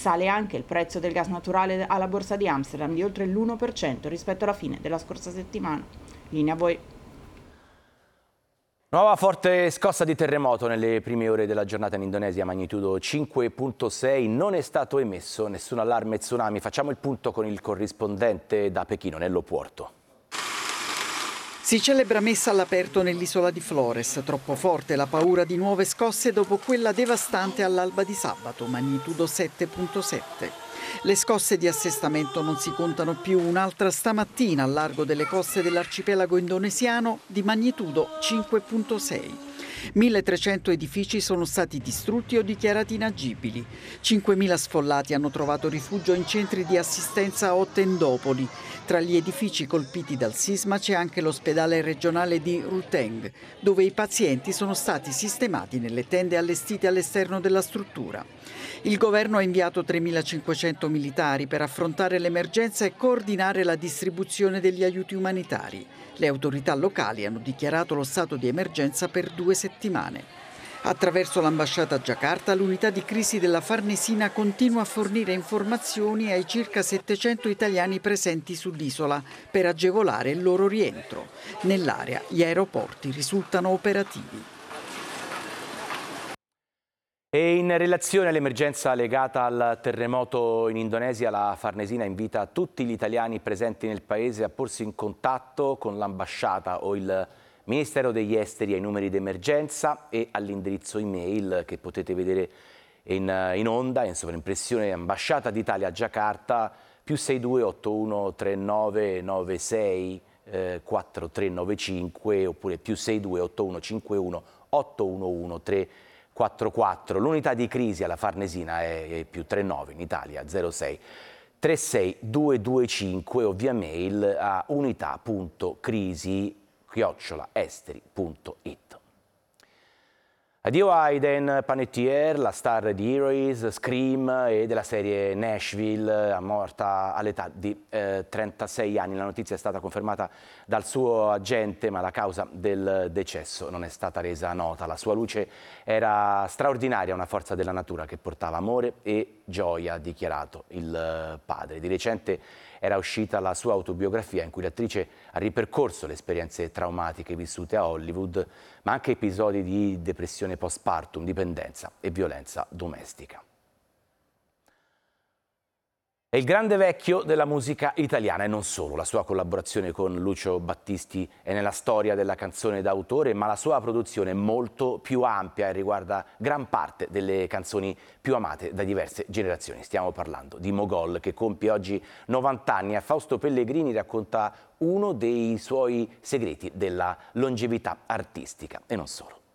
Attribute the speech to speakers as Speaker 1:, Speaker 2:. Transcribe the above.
Speaker 1: Sale anche il prezzo del gas naturale alla borsa di Amsterdam di oltre l'1% rispetto alla fine della scorsa settimana. Linea a voi.
Speaker 2: Nuova forte scossa di terremoto nelle prime ore della giornata in Indonesia, magnitudo 5.6. Non è stato emesso nessun allarme tsunami. Facciamo il punto con il corrispondente da Pechino, Nello Puorto.
Speaker 3: Si celebra messa all'aperto nell'isola di Flores. Troppo forte la paura di nuove scosse dopo quella devastante all'alba di sabato, magnitudo 7.7. Le scosse di assestamento non si contano più, un'altra stamattina al largo delle coste dell'arcipelago indonesiano di magnitudo 5.6. 1.300 edifici sono stati distrutti o dichiarati inagibili. 5.000 sfollati hanno trovato rifugio in centri di assistenza o tendopoli. Tra gli edifici colpiti dal sisma c'è anche l'ospedale regionale di Ruteng, dove i pazienti sono stati sistemati nelle tende allestite all'esterno della struttura. Il governo ha inviato 3.500 militari per affrontare l'emergenza e coordinare la distribuzione degli aiuti umanitari. Le autorità locali hanno dichiarato lo stato di emergenza per 2 settimane. Attraverso l'ambasciata a Giacarta, l'unità di crisi della Farnesina continua a fornire informazioni ai circa 700 italiani presenti sull'isola per agevolare il loro rientro. Nell'area gli aeroporti risultano operativi.
Speaker 2: E in relazione all'emergenza legata al terremoto in Indonesia, la Farnesina invita tutti gli italiani presenti nel paese a porsi in contatto con l'ambasciata o il Ministero degli Esteri ai numeri d'emergenza e all'indirizzo email che potete vedere in onda, in sovraimpressione, ambasciata d'Italia a Giacarta, +62 81 39 96 4395 oppure +62 81 51 811 344. L'unità di crisi alla Farnesina è +39 in Italia 06 36 225 o via mail a unità.crisi@esteri.it. Addio a Hayden Panettiere, la star di Heroes, Scream e della serie Nashville, morta all'età di 36 anni. La notizia è stata confermata dal suo agente, ma la causa del decesso non è stata resa nota. La sua luce era straordinaria, una forza della natura che portava amore e gioia, ha dichiarato il padre. Di recente era uscita la sua autobiografia in cui l'attrice ha ripercorso le esperienze traumatiche vissute a Hollywood, ma anche episodi di depressione postpartum, dipendenza e violenza domestica. È il grande vecchio della musica italiana e non solo. La sua collaborazione con Lucio Battisti è nella storia della canzone d'autore, ma la sua produzione è molto più ampia e riguarda gran parte delle canzoni più amate da diverse generazioni. Stiamo parlando di Mogol, che compie oggi 90 anni. A Fausto Pellegrini racconta uno dei suoi segreti della longevità artistica e non solo.